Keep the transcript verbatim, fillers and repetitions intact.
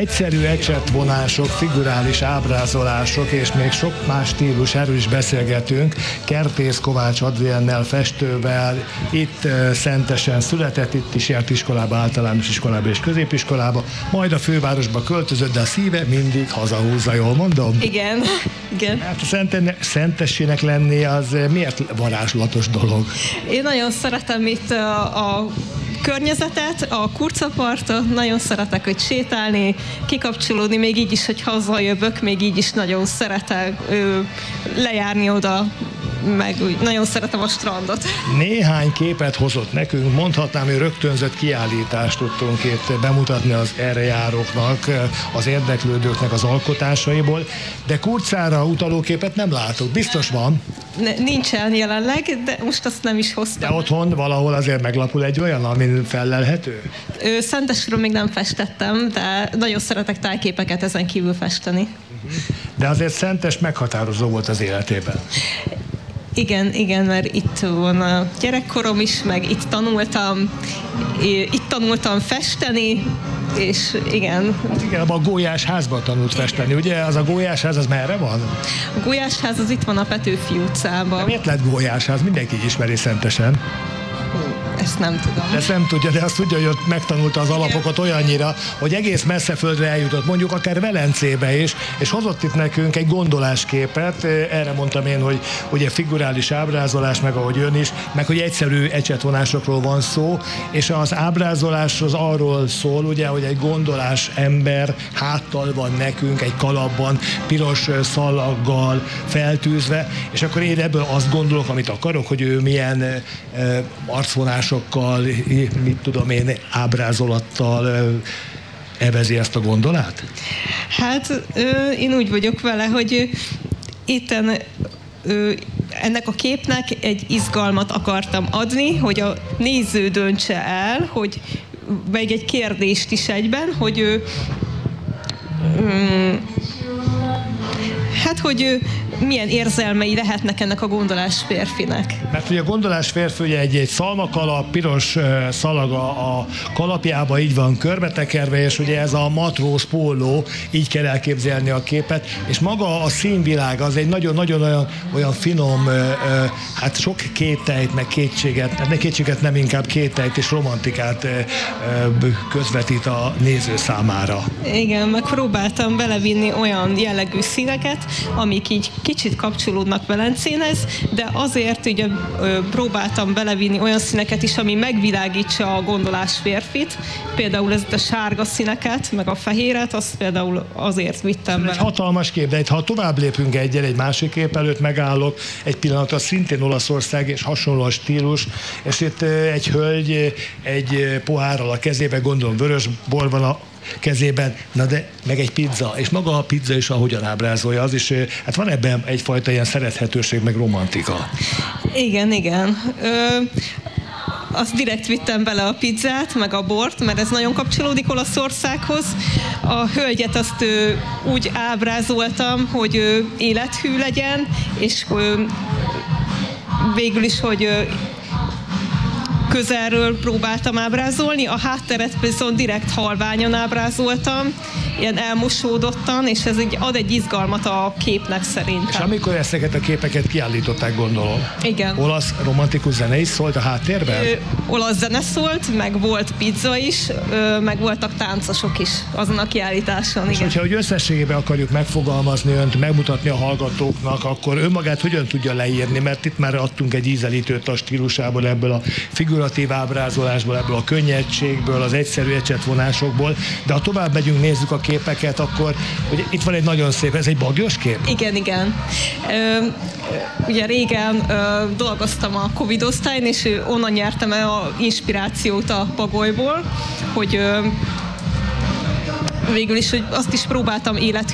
Egyszerű ecsetvonások, figurális ábrázolások és még sok más stílus, erről is beszélgetünk. Kertész Kovács Adriennel, festővel, itt Szentesen született, itt is járt iskolába, általános iskolába és középiskolába, majd a fővárosba költözött, de a szíve mindig hazahúzza, jól mondom? Igen, igen. Hát a Szenten- Szentessének lenni az miért varázslatos dolog? Én nagyon szeretem itt a, a környezetet, a Kurcapartot, nagyon szeretek, hogy sétálni, kikapcsolódni, még így is, hogy hazajövök, még így is nagyon szeretek ö, lejárni oda, meg úgy, nagyon szeretem a strandot. Néhány képet hozott nekünk, mondhatnám, hogy rögtönzött kiállítást tudtunk itt bemutatni az erre járóknak, az érdeklődőknek az alkotásaiból, de Kurcára utaló képet nem látok. Biztos van? Ne, nincsen jelenleg, de most azt nem is hoztam. De otthon valahol azért meglapul egy olyan, ami fellelhető? Ö, Szentesről még nem festettem, de nagyon szeretek tájképeket ezen kívül festeni. De azért Szentes meghatározó volt az életében. Igen, igen, mert itt van a gyerekkorom is, meg itt tanultam, itt tanultam festeni, és igen. Hát igen, abban a Gólyás házban tanult festeni, ugye? Az a Gólyás ház, az merre van? A Gólyás ház az itt van a Petőfi utcában. De miért lett Gólyás ház? Mindenki ismeri Szentesen. Ezt nem tudom. Ezt nem tudja, de azt tudja, hogy ott megtanulta az alapokat olyannyira, hogy egész messze földre eljutott, mondjuk akár Velencébe is, és hozott itt nekünk egy gondolásképet. Erre mondtam én, hogy ugye figurális ábrázolás, meg ahogy ön is, meg hogy egyszerű ecsetvonásokról van szó, és az ábrázolás az arról szól, ugye, hogy egy gondolás ember háttal van nekünk, egy kalapban, piros szalaggal feltűzve, és akkor én ebből azt gondolok, amit akarok, hogy ő milyen e, arcvonásokkal, mit tudom én, ábrázolattal evezi ezt a gondolát? Hát ö, én úgy vagyok vele, hogy itten ö, ennek a képnek egy izgalmat akartam adni, hogy a néző döntse el, hogy meg egy kérdést is egyben, hogy ő ö, hát, hogy ő milyen érzelmei lehetnek ennek a gondolás férfinek. Mert ugye a gondolás férfi ugye egy, egy szalmakalap, piros uh, szalaga a kalapjába így van körbetekerve, és ugye ez a matróz póló, így kell elképzelni a képet, és maga a színvilág az egy nagyon-nagyon olyan, olyan finom, uh, uh, hát sok kételyt, meg kétséget, ne kétséget, nem inkább kételyt és romantikát uh, uh, közvetít a néző számára. Igen, meg próbáltam belevinni olyan jellegű színeket, amik így kicsit kapcsolódnak Velencéhez, de azért ugye próbáltam belevinni olyan színeket is, ami megvilágítsa a gondolás férfit. Például ez a sárga színeket, meg a fehéret, azt például azért vittem bele. Egy hatalmas kép, de itt, ha tovább lépünk egyel, egy másik kép előtt megállok, egy pillanatra, szintén Olaszország és hasonló a stílus, és itt egy hölgy egy pohárral a kezébe, gondolom vörös bor van a kezében, na de meg egy pizza, és maga a pizza is ahogyan ábrázolja, az is, hát van ebben egyfajta ilyen szerethetőség, meg romantika. Igen, igen. Ö, azt direkt vittem bele a pizzát, meg a bort, mert ez nagyon kapcsolódik Olaszországhoz. A hölgyet azt ö, úgy ábrázoltam, hogy ö, élethű legyen, és ö, végül is, hogy ö, közelről próbáltam ábrázolni, a hátteret viszont direkt halványan ábrázoltam, ilyen elmosódottan, és ez így ad egy izgalmat a képnek szerintem. És amikor ezeket a képeket kiállították, gondolom. Igen. Olasz romantikus zene is szólt a háttérben? Ö, olasz zene szólt, meg volt pizza is, ö, meg voltak táncosok is azon a kiállításon. És igen. hogyha hogy összességében akarjuk megfogalmazni önt, megmutatni a hallgatóknak, akkor önmagát hogyan tudja leírni, mert itt már adtunk egy ízelítőt a stílusából, ebből a figuratív ábrázolásból, ebből a könnyedségből, az egyszerű ecsetvonásokból, de ha tovább megyünk, nézzük a képeket, akkor ugye itt van egy nagyon szép, ez egy bagyos kép? Igen, igen. Ö, ugye régen ö, dolgoztam a Covid osztályon, és onnan nyertem el a inspirációt a Bagolyból, hogy ö, végül is, hogy azt is próbáltam élet